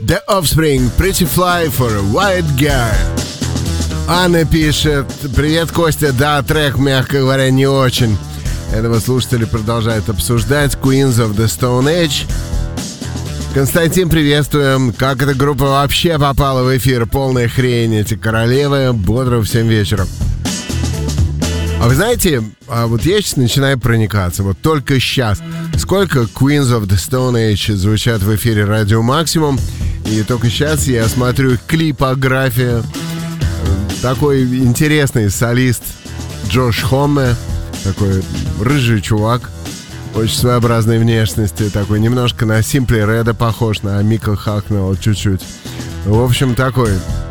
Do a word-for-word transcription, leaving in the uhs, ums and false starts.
The Offspring, Pretty Fly for a White Guy. Анна пишет: привет, Костя. Да, трек, мягко говоря, не очень. Этого слушатели продолжают обсуждать. Queens of the Stone Age. Константин, приветствуем. Как эта группа вообще попала в эфир? Полная хрень, эти королевы. Бодрого всем вечера. А вы знаете, а вот я сейчас начинаю проникаться. Вот только сейчас. Сколько Queens of the Stone Age звучат в эфире Радио Максимум. И только сейчас я смотрю клипографию. Такой интересный солист Джош Хомме. Такой рыжий чувак. Очень своеобразной внешности. Такой немножко на Simply Red похож, на Мика Хакнелла чуть-чуть. В общем, такой